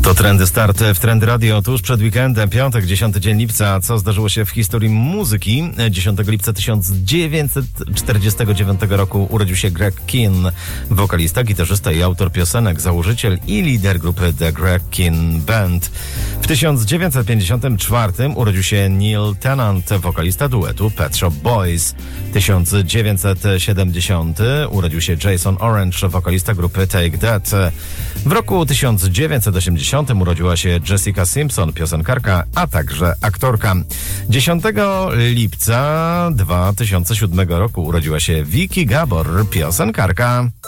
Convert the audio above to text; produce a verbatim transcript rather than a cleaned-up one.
To Trendy Start w Trendy Radio tuż przed weekendem, piątek, dziesiąty dzień lipca. Co zdarzyło się w historii muzyki? dziesiątego lipca tysiąc dziewięćset czterdziestego dziewiątego roku urodził się Greg Kihn, wokalista, gitarzysta i autor piosenek, założyciel i lider grupy The Greg Kihn Band. W tysiąc dziewięćset pięćdziesiątym czwartym urodził się Neil Tennant, wokalista duetu Pet Shop Boys. tysiąc dziewięćset siedemdziesiątym urodził się Jason Orange, wokalista grupy Take That. W roku tysiąc dziewięćset osiemdziesiątym urodziła się Jessica Simpson, piosenkarka, a także aktorka. dziesiątego lipca dwa tysiące siódmego roku urodziła się Vicky Gabor, piosenkarka.